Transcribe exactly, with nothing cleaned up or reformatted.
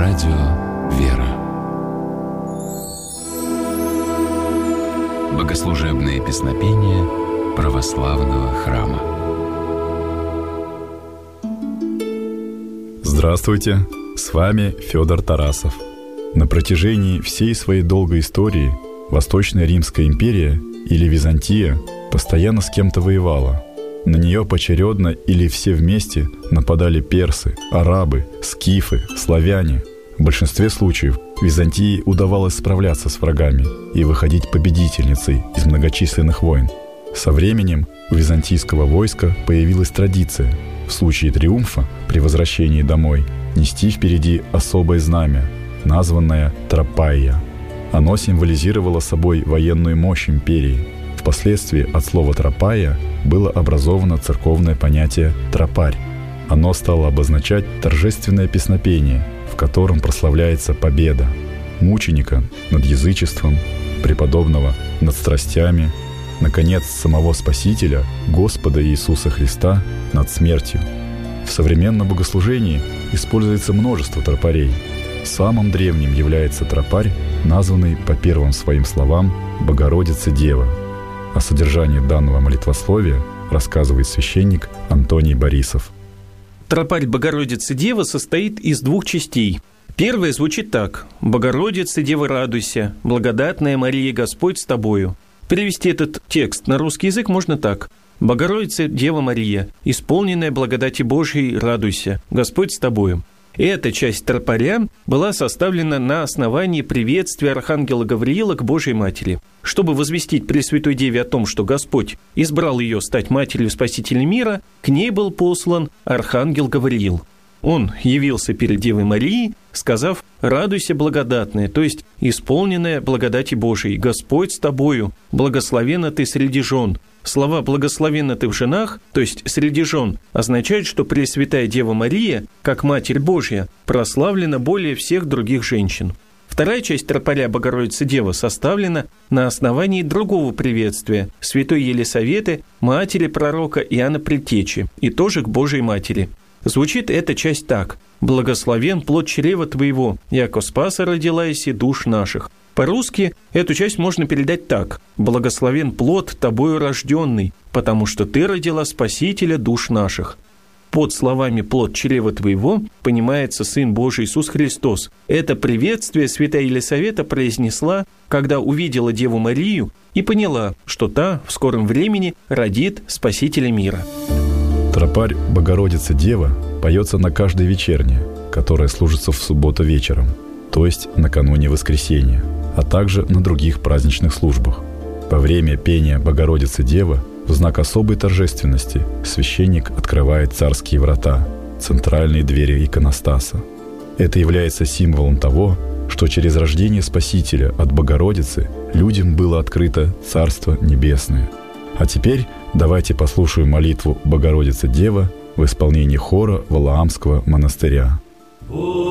Радио «Вера». Богослужебные песнопения православного храма. Здравствуйте, с вами Федор Тарасов. На протяжении всей своей долгой истории Восточная Римская империя или Византия постоянно с кем-то воевала. На нее поочередно или все вместе нападали персы, арабы, скифы, славяне. В большинстве случаев Византии удавалось справляться с врагами и выходить победительницей из многочисленных войн. Со временем у византийского войска появилась традиция в случае триумфа при возвращении домой нести впереди особое знамя, названное тропаия. Оно символизировало собой военную мощь империи. Впоследствии от слова «тропаия» было образовано церковное понятие «тропарь». Оно стало обозначать торжественное песнопение, в котором прославляется победа мученика над язычеством, преподобного над страстями, наконец, самого Спасителя, Господа Иисуса Христа, над смертью. В современном богослужении используется множество тропарей. Самым древним является тропарь, названный по первым своим словам «Богородица Дева». О содержании данного молитвословия рассказывает священник Антоний Борисов. Тропарь Богородицы Девы состоит из двух частей. Первая звучит так: «Богородица Дева, радуйся, благодатная Мария, Господь с тобою». Перевести этот текст на русский язык можно так: «Богородица Дева Мария, исполненная благодати Божией, радуйся, Господь с тобою». Эта часть тропаря была составлена на основании приветствия архангела Гавриила к Божьей Матери. Чтобы возвестить Пресвятой Деве о том, что Господь избрал ее стать матерью Спасителя мира, к ней был послан архангел Гавриил. Он явился перед Девой Марией, сказав: «Радуйся, благодатная», то есть исполненная благодати Божией, «Господь с тобою, благословенна ты среди жен». Слова «благословенна ты в женах», то есть среди жен, означают, что Пресвятая Дева Мария, как Матерь Божья, прославлена более всех других женщин. Вторая часть тропаря Богородицы Девы составлена на основании другого приветствия святой Елисаветы, матери пророка Иоанна Предтечи, и тоже к Божьей Матери. Звучит эта часть так: «Благословен плод чрева твоего, яко спаса родила еси душ наших». По-русски эту часть можно передать так: «Благословен плод тобою рожденный, потому что ты родила Спасителя душ наших». Под словами «плод чрева твоего» понимается Сын Божий Иисус Христос. Это приветствие святая Елисавета произнесла, когда увидела Деву Марию и поняла, что та в скором времени родит Спасителя мира. Тропарь Богородица Дева поется на каждой вечерне, которая служится в субботу вечером, то есть накануне воскресения, а также на других праздничных службах. Во время пения Богородицы Дева в знак особой торжественности священник открывает царские врата, центральные двери иконостаса. Это является символом того, что через рождение Спасителя от Богородицы людям было открыто Царство Небесное. А теперь давайте послушаем молитву «Богородица Дева» в исполнении хора Валаамского монастыря.